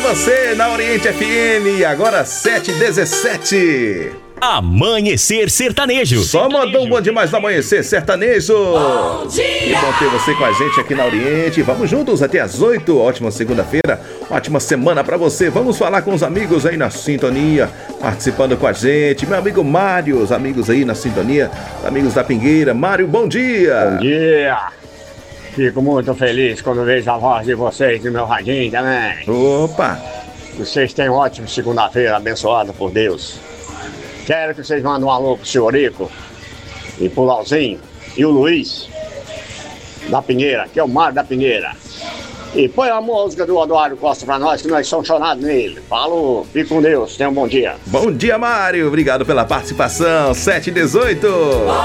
você na Oriente FM, agora 7h17. Amanhecer Sertanejo. Só mandou um bom demais no Amanhecer Sertanejo. Bom dia. Que bom ter você com a gente aqui na Oriente. Vamos juntos até às 8. Ótima segunda-feira, ótima semana pra você. Vamos falar com os amigos aí na sintonia, participando com a gente. Meu amigo Mário, os amigos aí na sintonia, amigos da Pingueira. Mário, bom dia. Bom dia. Fico muito feliz quando vejo a voz de vocês no meu radinho também. Opa. Vocês tenham uma ótima segunda-feira, abençoada por Deus. Quero que vocês mandem um alô pro Senhorico e pro Lauzinho e o Luiz da Pinheira, que é o Mário da Pinheira. E põe a música do Eduardo Costa pra nós, que nós somos chorados nele. Falou, fique com Deus, tenha um bom dia. Bom dia, Mário. Obrigado pela participação. 7h18.